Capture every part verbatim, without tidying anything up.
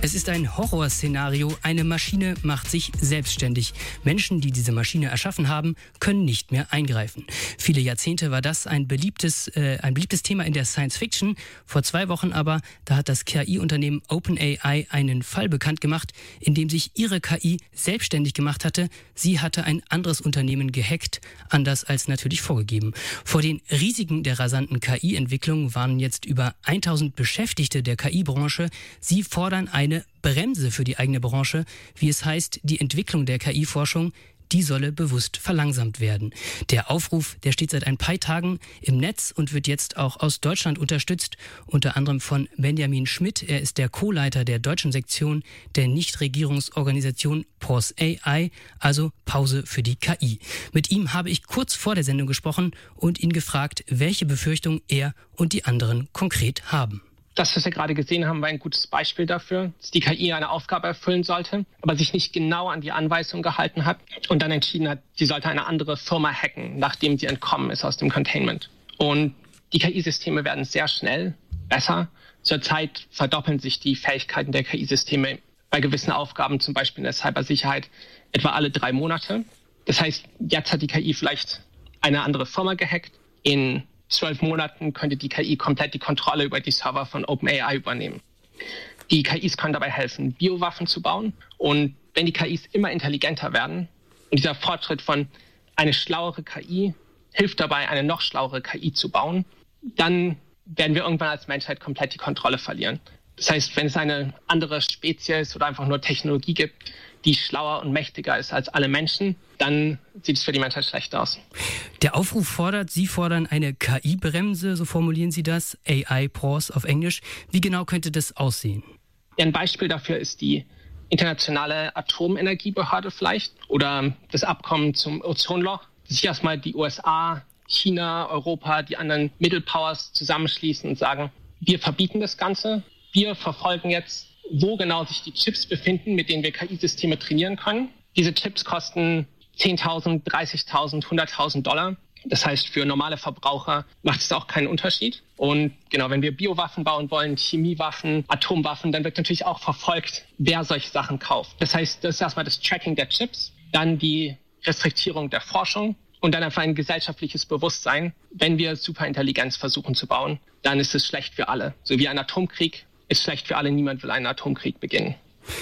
Es ist ein Horrorszenario. Eine Maschine macht sich selbstständig. Menschen, die diese Maschine erschaffen haben, können nicht mehr eingreifen. Viele Jahrzehnte war das ein beliebtes, äh, ein beliebtes Thema in der Science Fiction. Vor zwei Wochen aber, da hat das K I-Unternehmen OpenAI einen Fall bekannt gemacht, in dem sich ihre K I selbstständig gemacht hatte. Sie hatte ein anderes Unternehmen gehackt, anders als natürlich vorgegeben. Vor den Risiken der rasanten K I-Entwicklung warnen jetzt über tausend Beschäftigte der K I-Branche. Sie fordern eine Bremse für die eigene Branche. Wie es heißt, die Entwicklung der K I-Forschung, die solle bewusst verlangsamt werden. Der Aufruf, der steht seit ein paar Tagen im Netz und wird jetzt auch aus Deutschland unterstützt, unter anderem von Benjamin Schmidt. Er ist der Co-Leiter der deutschen Sektion der Nichtregierungsorganisation Pause A I, also Pause für die K I. Mit ihm habe ich kurz vor der Sendung gesprochen und ihn gefragt, welche Befürchtungen er und die anderen konkret haben. Das, was wir gerade gesehen haben, war ein gutes Beispiel dafür, dass die K I eine Aufgabe erfüllen sollte, aber sich nicht genau an die Anweisung gehalten hat und dann entschieden hat, sie sollte eine andere Firma hacken, nachdem sie entkommen ist aus dem Containment. Und die K I-Systeme werden sehr schnell besser. Zurzeit verdoppeln sich die Fähigkeiten der K I-Systeme bei gewissen Aufgaben, zum Beispiel in der Cybersicherheit, etwa alle drei Monate. Das heißt, jetzt hat die K I vielleicht eine andere Firma gehackt. In zwölf Monaten könnte die K I komplett die Kontrolle über die Server von OpenAI übernehmen. Die K Is können dabei helfen, Biowaffen zu bauen. Und wenn die K Is immer intelligenter werden und dieser Fortschritt von eine schlauere K I hilft dabei, eine noch schlauere K I zu bauen, dann werden wir irgendwann als Menschheit komplett die Kontrolle verlieren. Das heißt, wenn es eine andere Spezies oder einfach nur Technologie gibt, die schlauer und mächtiger ist als alle Menschen, dann sieht es für die Menschheit schlecht aus. Der Aufruf fordert, Sie fordern eine K I-Bremse, so formulieren Sie das, A I-Pause auf Englisch. Wie genau könnte das aussehen? Ja, ein Beispiel dafür ist die Internationale Atomenergiebehörde vielleicht oder das Abkommen zum Ozonloch, das sich erstmal die U S A, China, Europa, die anderen Middle Powers zusammenschließen und sagen, wir verbieten das Ganze, wir verfolgen jetzt, wo genau sich die Chips befinden, mit denen wir K I-Systeme trainieren können. Diese Chips kosten zehntausend, dreißigtausend, hunderttausend Dollar. Das heißt, für normale Verbraucher macht es auch keinen Unterschied. Und genau, wenn wir Biowaffen bauen wollen, Chemiewaffen, Atomwaffen, dann wird natürlich auch verfolgt, wer solche Sachen kauft. Das heißt, das ist erstmal das Tracking der Chips, dann die Restriktierung der Forschung und dann einfach ein gesellschaftliches Bewusstsein. Wenn wir Superintelligenz versuchen zu bauen, dann ist es schlecht für alle. So wie ein Atomkrieg ist schlecht für alle. Niemand will einen Atomkrieg beginnen.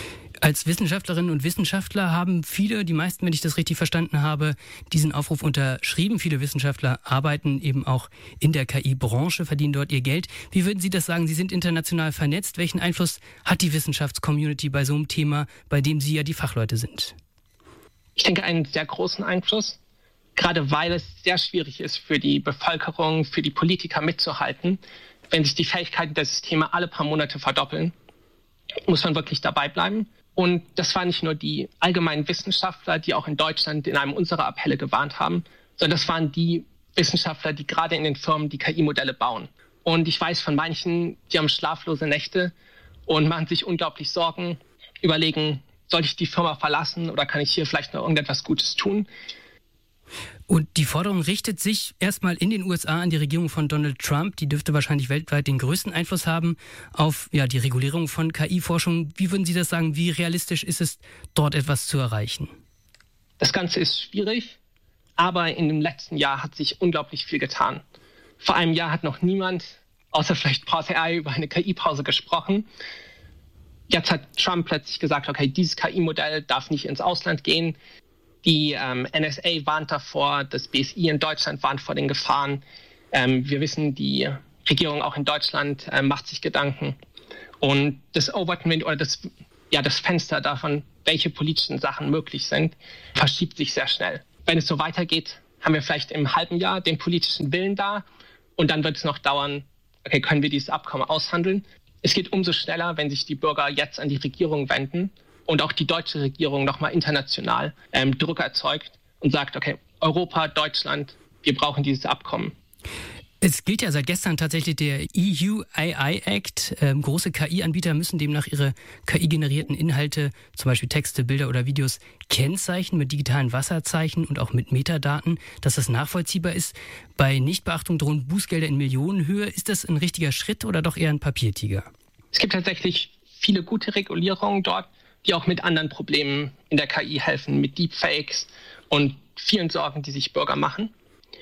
Als Wissenschaftlerinnen und Wissenschaftler haben viele, die meisten, wenn ich das richtig verstanden habe, diesen Aufruf unterschrieben. Viele Wissenschaftler arbeiten eben auch in der K I-Branche, verdienen dort ihr Geld. Wie würden Sie das sagen? Sie sind international vernetzt. Welchen Einfluss hat die Wissenschaftscommunity bei so einem Thema, bei dem Sie ja die Fachleute sind? Ich denke, einen sehr großen Einfluss, gerade weil es sehr schwierig ist für die Bevölkerung, für die Politiker mitzuhalten. Wenn sich die Fähigkeiten der Systeme alle paar Monate verdoppeln, muss man wirklich dabei bleiben. Und das waren nicht nur die allgemeinen Wissenschaftler, die auch in Deutschland in einem unserer Appelle gewarnt haben, sondern das waren die Wissenschaftler, die gerade in den Firmen die K I-Modelle bauen. Und ich weiß von manchen, die haben schlaflose Nächte und machen sich unglaublich Sorgen, überlegen, soll ich die Firma verlassen oder kann ich hier vielleicht noch irgendetwas Gutes tun? Und die Forderung richtet sich erstmal in den U S A an die Regierung von Donald Trump. Die dürfte wahrscheinlich weltweit den größten Einfluss haben auf ja, die Regulierung von K I-Forschung. Wie würden Sie das sagen? Wie realistisch ist es, dort etwas zu erreichen? Das Ganze ist schwierig, aber in dem letzten Jahr hat sich unglaublich viel getan. Vor einem Jahr hat noch niemand, außer vielleicht Pause A I, über eine K I-Pause gesprochen. Jetzt hat Trump plötzlich gesagt, okay, dieses K I-Modell darf nicht ins Ausland gehen. Die ähm, N S A warnt davor, das B S I in Deutschland warnt vor den Gefahren. Ähm, wir wissen, die Regierung auch in Deutschland äh, macht sich Gedanken. Und das Overton oder das, ja, das Fenster davon, welche politischen Sachen möglich sind, verschiebt sich sehr schnell. Wenn es so weitergeht, haben wir vielleicht im halben Jahr den politischen Willen da und dann wird es noch dauern, okay, können wir dieses Abkommen aushandeln? Es geht umso schneller, wenn sich die Bürger jetzt an die Regierung wenden und auch die deutsche Regierung nochmal international ähm, Druck erzeugt und sagt, okay, Europa, Deutschland, wir brauchen dieses Abkommen. Es gilt ja seit gestern tatsächlich der E U A I Act. Ähm, große K I-Anbieter müssen demnach ihre K I-generierten Inhalte, zum Beispiel Texte, Bilder oder Videos, kennzeichnen mit digitalen Wasserzeichen und auch mit Metadaten, dass das nachvollziehbar ist. Bei Nichtbeachtung drohen Bußgelder in Millionenhöhe. Ist das ein richtiger Schritt oder doch eher ein Papiertiger? Es gibt tatsächlich viele gute Regulierungen dort, die auch mit anderen Problemen in der K I helfen, mit Deepfakes und vielen Sorgen, die sich Bürger machen.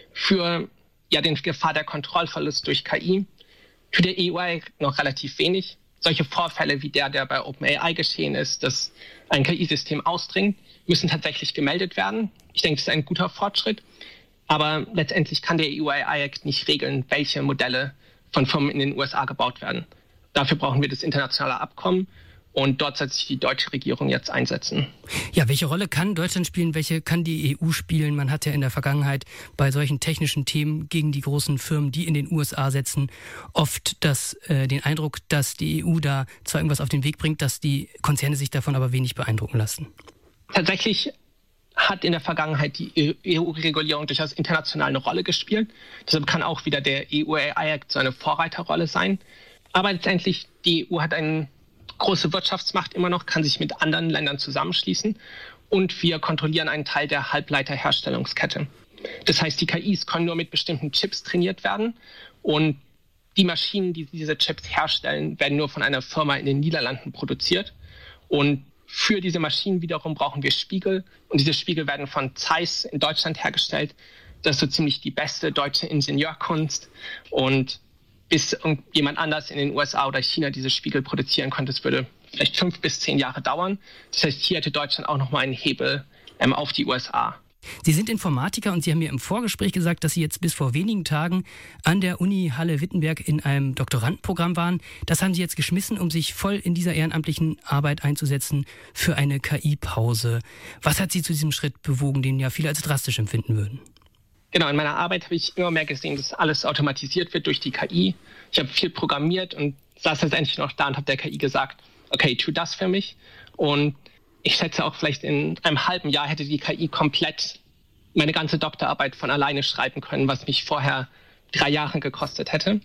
Für ja, den Gefahr der Kontrollverlust durch K I tut der E U noch relativ wenig. Solche Vorfälle wie der, der bei OpenAI geschehen ist, dass ein K I-System ausdringt, müssen tatsächlich gemeldet werden. Ich denke, das ist ein guter Fortschritt. Aber letztendlich kann der E U-Act nicht regeln, welche Modelle von Firmen in den U S A gebaut werden. Dafür brauchen wir das internationale Abkommen. Und dort soll sich die deutsche Regierung jetzt einsetzen. Ja, welche Rolle kann Deutschland spielen? Welche kann die E U spielen? Man hat ja in der Vergangenheit bei solchen technischen Themen gegen die großen Firmen, die in den U S A setzen, oft das, äh, den Eindruck, dass die E U da zwar irgendwas auf den Weg bringt, dass die Konzerne sich davon aber wenig beeindrucken lassen. Tatsächlich hat in der Vergangenheit die E U-Regulierung durchaus international eine Rolle gespielt. Deshalb kann auch wieder der E U-Act so eine Vorreiterrolle sein. Aber letztendlich, die E U hat einen große Wirtschaftsmacht immer noch, kann sich mit anderen Ländern zusammenschließen und wir kontrollieren einen Teil der Halbleiterherstellungskette. Das heißt, die K Is können nur mit bestimmten Chips trainiert werden und die Maschinen, die diese Chips herstellen, werden nur von einer Firma in den Niederlanden produziert und für diese Maschinen wiederum brauchen wir Spiegel und diese Spiegel werden von Zeiss in Deutschland hergestellt. Das ist so ziemlich die beste deutsche Ingenieurkunst und bis jemand anders in den U S A oder China diese Spiegel produzieren konnte, es würde vielleicht fünf bis zehn Jahre dauern. Das heißt, hier hätte Deutschland auch nochmal einen Hebel ähm, auf die U S A. Sie sind Informatiker und Sie haben mir im Vorgespräch gesagt, dass Sie jetzt bis vor wenigen Tagen an der Uni Halle-Wittenberg in einem Doktorandenprogramm waren. Das haben Sie jetzt geschmissen, um sich voll in dieser ehrenamtlichen Arbeit einzusetzen für eine K I-Pause. Was hat Sie zu diesem Schritt bewogen, den ja viele als drastisch empfinden würden? Genau, in meiner Arbeit habe ich immer mehr gesehen, dass alles automatisiert wird durch die K I. Ich habe viel programmiert und saß letztendlich noch da und habe der K I gesagt, okay, tu das für mich. Und ich schätze auch vielleicht in einem halben Jahr hätte die K I komplett meine ganze Doktorarbeit von alleine schreiben können, was mich vorher drei Jahre gekostet hätte.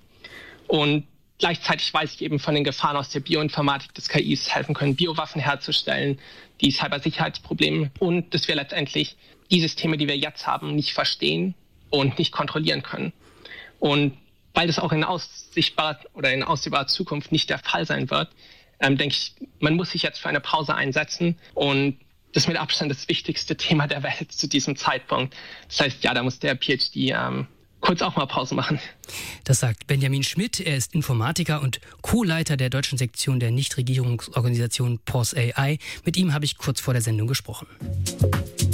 Und gleichzeitig weiß ich eben von den Gefahren aus der Bioinformatik des K Is helfen können, Biowaffen herzustellen, die Cybersicherheitsprobleme und dass wir letztendlich die Systeme, die wir jetzt haben, nicht verstehen und nicht kontrollieren können. Und weil das auch in aussichtbarer oder in aussehbarer Zukunft nicht der Fall sein wird, ähm, denke ich, man muss sich jetzt für eine Pause einsetzen und das ist mit Abstand das wichtigste Thema der Welt zu diesem Zeitpunkt. Das heißt, ja, da muss der PhD ähm, kurz auch mal Pause machen. Das sagt Benjamin Schmidt. Er ist Informatiker und Co-Leiter der deutschen Sektion der Nichtregierungsorganisation Pause A I. Mit ihm habe ich kurz vor der Sendung gesprochen.